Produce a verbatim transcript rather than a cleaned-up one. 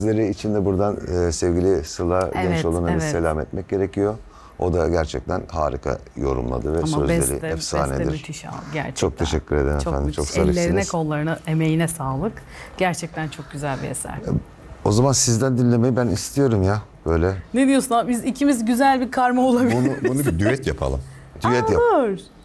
Sözleri için de buradan e, sevgili Sıla Evet, Gençoğlu'na evet. bir selam etmek gerekiyor. O da gerçekten harika yorumladı ve Ama sözleri beste, efsanedir. beste müthiş abi gerçekten. Çok teşekkür ederim Çok efendim. müthiş. Çok zarifsiniz. Ellerine, kollarına, emeğine sağlık. Gerçekten çok güzel bir eser. O zaman sizden dinlemeyi ben istiyorum ya böyle. Ne diyorsun abi? Biz ikimiz güzel bir karma olabilir. Bunu, bunu bir düet yapalım. Düet yap. Olur.